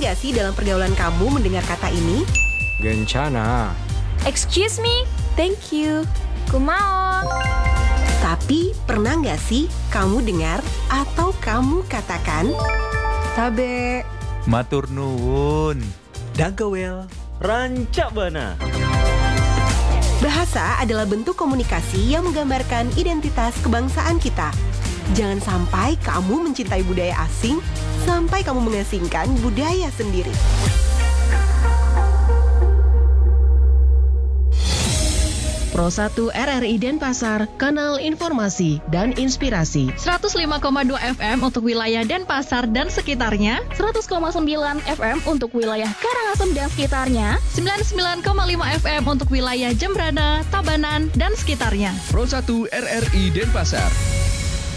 nggak sih dalam pergaulan kamu mendengar kata ini? Gencana. Excuse me, thank you. Kumaha. Tapi pernah nggak sih kamu dengar atau kamu katakan? Tabe. Matur nuwun. Dagawel. Rancak bana. Bahasa adalah bentuk komunikasi yang menggambarkan identitas kebangsaan kita. Jangan sampai kamu mencintai budaya asing sampai kamu mengasingkan budaya sendiri. Pro 1 RRI Denpasar, kanal informasi dan inspirasi. 105,2 FM untuk wilayah Denpasar dan sekitarnya, 100,9 FM untuk wilayah Karangasem dan sekitarnya, 99,5 FM untuk wilayah Jembrana, Tabanan, dan sekitarnya. Pro 1 RRI Denpasar.